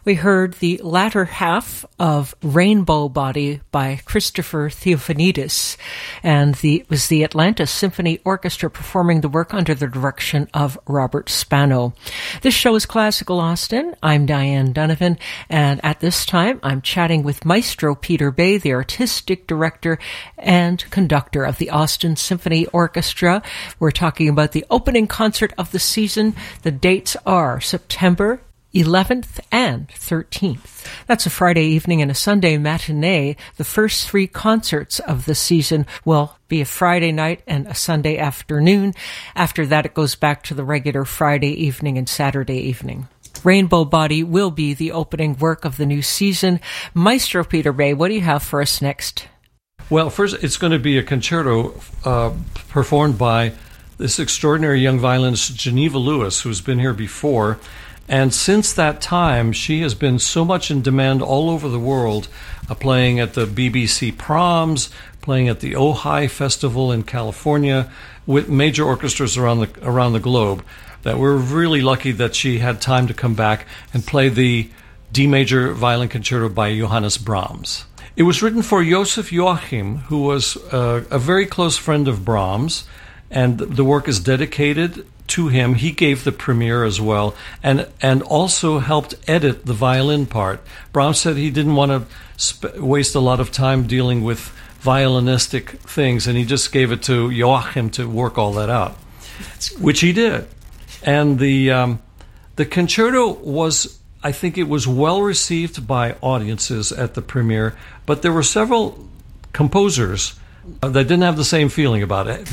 We heard the latter half of Rainbow Body by Christopher Theophanidis, and it was the Atlanta Symphony Orchestra performing the work under the direction of Robert Spano. This show is Classical Austin. I'm Diane Donovan, and at this time I'm chatting with Maestro Peter Bay, the artistic director and conductor of the Austin Symphony Orchestra. We're talking about the opening concert of the season. The dates are September 11th and 13th. That's a Friday evening and a Sunday matinee. The first three concerts of the season will be a Friday night and a Sunday afternoon. After that, it goes back to the regular Friday evening and Saturday evening. Rainbow Body will be the opening work of the new season. Maestro Peter Bay, what do you have for us next? Well, first, it's going to be a concerto performed by this extraordinary young violinist, Geneva Lewis, who's been here before. And since that time, she has been so much in demand all over the world, playing at the BBC Proms, playing at the Ojai Festival in California, with major orchestras around the globe, that we're really lucky that she had time to come back and play the D major violin concerto by Johannes Brahms. It was written for Joseph Joachim, who was a very close friend of Brahms, and the work is dedicated to him. He gave the premiere as well, and also helped edit the violin part. Brahms said he didn't want to waste a lot of time dealing with violinistic things, and he just gave it to Joachim to work all that out, which he did. And the concerto was, I think it was well received by audiences at the premiere, but there were several composers that didn't have the same feeling about it.